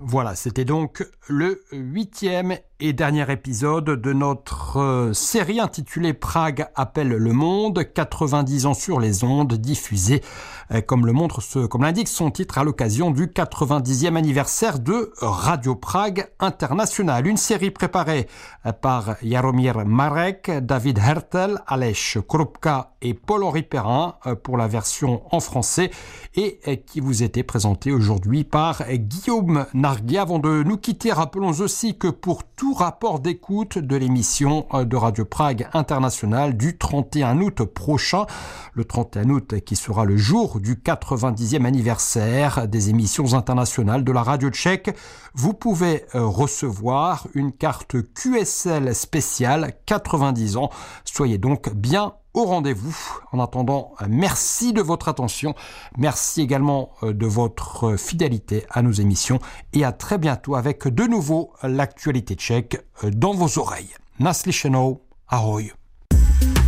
Voilà, c'était donc le 8e et dernier épisode de notre série intitulée Prague appelle le monde, 90 ans sur les ondes, diffusée comme l'indique son titre à l'occasion du 90e anniversaire de Radio Prague International. Une série préparée par Jaromír Marek, David Hertel, Aleš Krupka et Paul-Henri Perrin pour la version en français et qui vous était présentée aujourd'hui par Guillaume Narguet. Avant de nous quitter, rappelons aussi que pour tout rapport d'écoute de l'émission de Radio Prague International du 31 août prochain, le 31 août qui sera le jour du 90e anniversaire des émissions internationales de la radio tchèque, vous pouvez recevoir une carte QSL spéciale 90 ans. Soyez donc bien au rendez-vous. En attendant, merci de votre attention. Merci également de votre fidélité à nos émissions et à très bientôt avec de nouveau l'actualité tchèque dans vos oreilles. Naslyšenou, ahoj.